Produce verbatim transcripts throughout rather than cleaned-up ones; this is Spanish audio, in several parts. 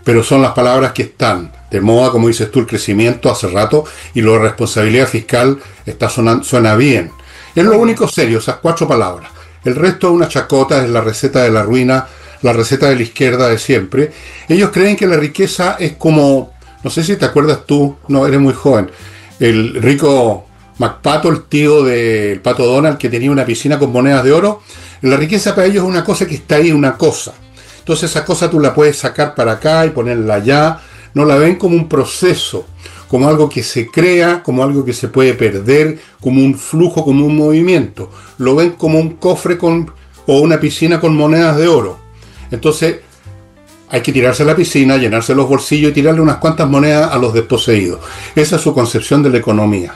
pero son las palabras que están de moda, como dices tú, el crecimiento hace rato, y la responsabilidad fiscal está sonando, suena bien. Es lo único serio, esas cuatro palabras. El resto es una chacota, es la receta de la ruina, la receta de la izquierda de siempre. Ellos creen que la riqueza es como, no sé si te acuerdas tú, no, eres muy joven, el rico MacPato, el tío del Pato Donald, que tenía una piscina con monedas de oro. La riqueza para ellos es una cosa que está ahí, una cosa. Entonces esa cosa tú la puedes sacar para acá y ponerla allá. No la ven como un proceso, como algo que se crea, como algo que se puede perder, como un flujo, como un movimiento. Lo ven como un cofre con, o una piscina con monedas de oro. Entonces hay que tirarse a la piscina, llenarse los bolsillos y tirarle unas cuantas monedas a los desposeídos. Esa es su concepción de la economía.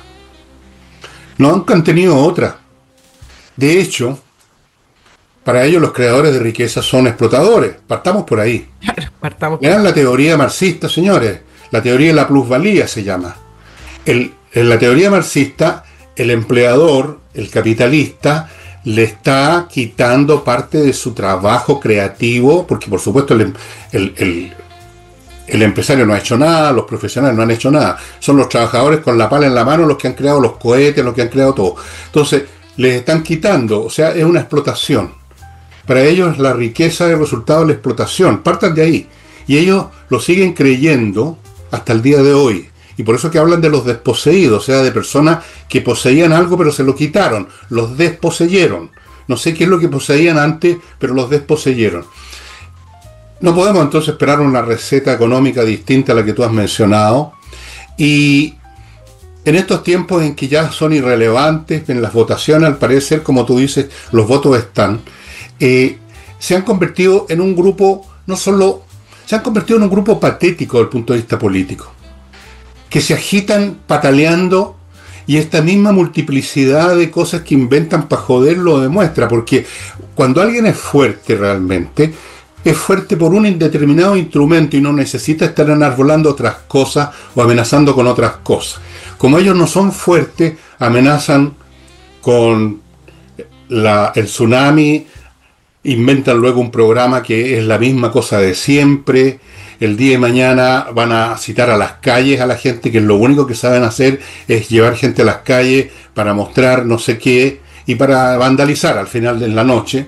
Nunca han tenido otra. De hecho, para ellos los creadores de riqueza son explotadores. Partamos por ahí. Claro, partamos. Vean la teoría marxista, señores. La teoría de la plusvalía se llama. El, en la teoría marxista, el empleador, el capitalista, le está quitando parte de su trabajo creativo, porque por supuesto el, el, el, el empresario no ha hecho nada, los profesionales no han hecho nada. Son los trabajadores con la pala en la mano los que han creado los cohetes, los que han creado todo. Entonces, les están quitando, o sea, es una explotación. Para ellos la riqueza es el resultado de la explotación. Partan de ahí. Y ellos lo siguen creyendo hasta el día de hoy. Y por eso que hablan de los desposeídos, o sea, de personas que poseían algo pero se lo quitaron. Los desposeyeron. No sé qué es lo que poseían antes, pero los desposeyeron. No podemos entonces esperar una receta económica distinta a la que tú has mencionado. Y en estos tiempos en que ya son irrelevantes, en las votaciones, al parecer, como tú dices, los votos están, eh, se han convertido en un grupo, no solo, se han convertido en un grupo patético desde el punto de vista político, que se agitan pataleando, y esta misma multiplicidad de cosas que inventan para joder lo demuestra, porque cuando alguien es fuerte realmente, es fuerte por un indeterminado instrumento y no necesita estar enarbolando otras cosas o amenazando con otras cosas. Como ellos no son fuertes, amenazan con la, el tsunami, inventan luego un programa que es la misma cosa de siempre. El día de mañana van a citar a las calles a la gente, que lo único que saben hacer es llevar gente a las calles para mostrar no sé qué y para vandalizar al final de la noche.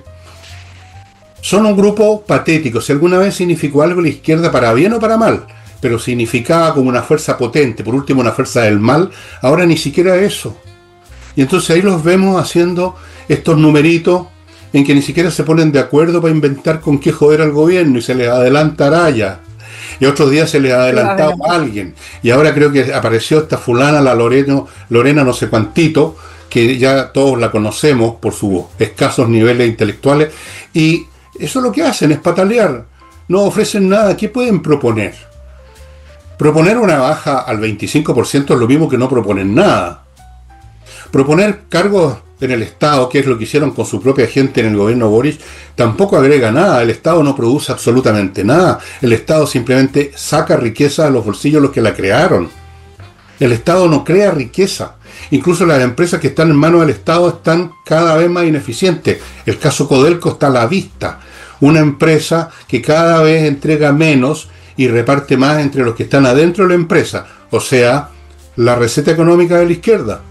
Son un grupo patético. Si alguna vez significó algo la izquierda para bien o para mal, pero significaba como una fuerza potente, por último una fuerza del mal, ahora ni siquiera eso. Y entonces ahí los vemos haciendo estos numeritos en que ni siquiera se ponen de acuerdo para inventar con qué joder al gobierno, y se les adelanta Araya, y otros días se les ha adelantado a alguien, y ahora creo que apareció esta fulana, la Lorena, Lorena no sé cuantito, que ya todos la conocemos por sus escasos niveles intelectuales, y eso lo que hacen es patalear, no ofrecen nada. ¿Qué pueden proponer? Proponer una baja al veinticinco por ciento es lo mismo que no proponen nada. Proponer cargos en el Estado, que es lo que hicieron con su propia gente en el gobierno Boric, tampoco agrega nada. El Estado no produce absolutamente nada. El Estado simplemente saca riqueza de los bolsillos de los que la crearon. El Estado no crea riqueza. Incluso las empresas que están en manos del Estado están cada vez más ineficientes. El caso Codelco está a la vista. Una empresa que cada vez entrega menos y reparte más entre los que están adentro de la empresa. O sea, la receta económica de la izquierda.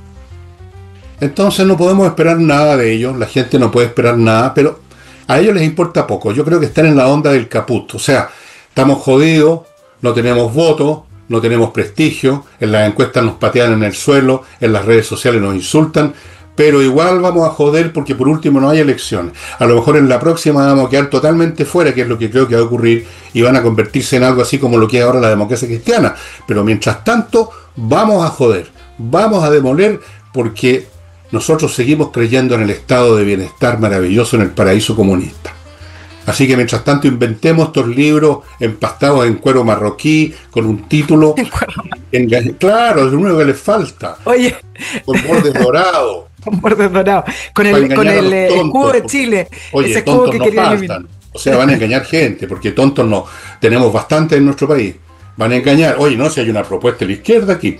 Entonces no podemos esperar nada de ellos, la gente no puede esperar nada, pero a ellos les importa poco. Yo creo que están en la onda del caput. O sea, estamos jodidos, no tenemos votos, no tenemos prestigio, en las encuestas nos patean en el suelo, en las redes sociales nos insultan, pero igual vamos a joder porque por último no hay elecciones. A lo mejor en la próxima vamos a quedar totalmente fuera, que es lo que creo que va a ocurrir, y van a convertirse en algo así como lo que es ahora la democracia cristiana. Pero mientras tanto, vamos a joder, vamos a demoler, porque nosotros seguimos creyendo en el estado de bienestar maravilloso, en el paraíso comunista. Así que mientras tanto inventemos estos libros empastados en cuero marroquí, con un título, en, claro, es lo único que les falta. Oye, con bordes dorados. Con bordes dorados. Con el, con el escudo de Chile. Oye, ese tontos que no querían faltan. eliminar. O sea, van a engañar gente, porque tontos no. Tenemos bastante en nuestro país. Van a engañar. Oye, no, si hay una propuesta de la izquierda aquí.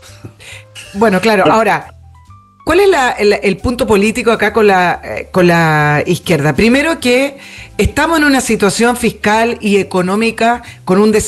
Bueno, claro, bueno. Ahora, ¿cuál es la, el, el punto político acá con la, eh, con la izquierda? Primero que estamos en una situación fiscal y económica con un